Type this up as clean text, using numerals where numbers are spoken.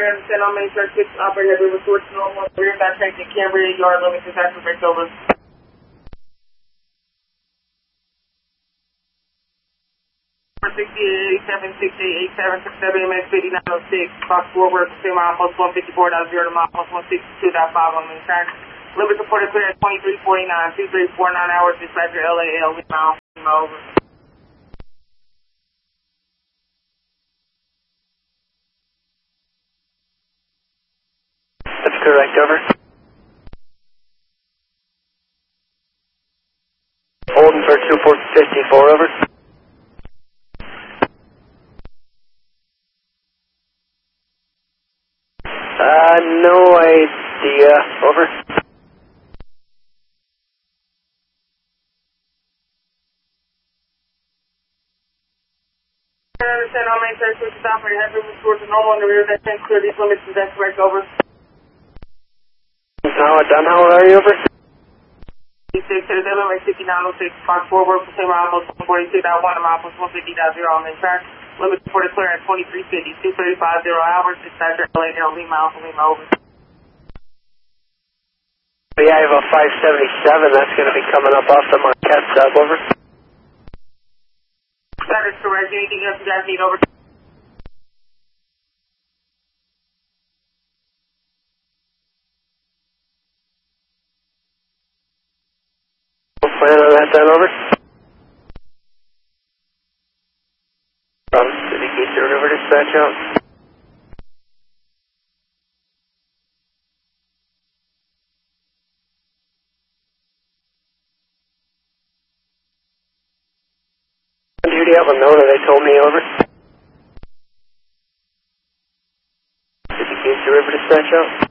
Air 10 on Main Church 6, operator heavy resource normal, rear back tank in Cambria, yard limit to taxi breaks over. 6887, MX 5906, Fox forward, 2 mile post 154.0 to mile post 162.5 on Main Track. Limit reported clear at 2349, 2349 hours, dispatcher LAL, mile over. That's correct, over. Holding for 2454, over. No idea, over. Air 10 on Main Church 6, operator heavy resource normal, and the rear back tank clear, these limits to taxi breaks over. Now done, how are you, over? 6 to the Devil, MX 5906, Fox forward, 2 mile post 142.1 to mile post 150.0 on Main Track. Limit reported clear at 2350, 2350 hours, dispatcher LAL, mile over. Yeah, I have a 577, that's going to be coming up off the Marquette sub, over. That is correct. Anything else you guys need, over? We'll plan on that then, over. From City Gate to River Dispatch out. Duty up Winona, they told me, over. City Gate to River Dispatch out.